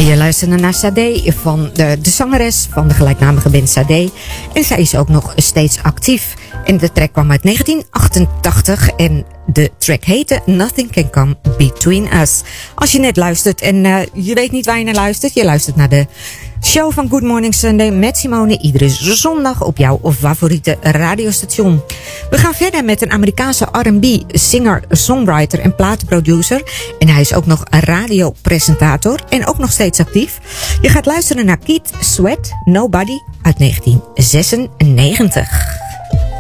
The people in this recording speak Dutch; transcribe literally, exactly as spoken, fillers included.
Je luisterde naar Sade, van de, de zangeres van de gelijknamige band Sade. En zij is ook nog steeds actief. En de track kwam uit negentien achtentachtig en de track heette Nothing Can Come Between Us. Als je net luistert en uh, je weet niet waar je naar luistert, je luistert naar de show van Good Morning Sunday met Simone iedere zondag op jouw favoriete radiostation. We gaan verder met een Amerikaanse R en B singer, songwriter en platenproducer. En hij is ook nog een radiopresentator en ook nog steeds actief. Je gaat luisteren naar Keith Sweat, Nobody uit negentien zesennegentig.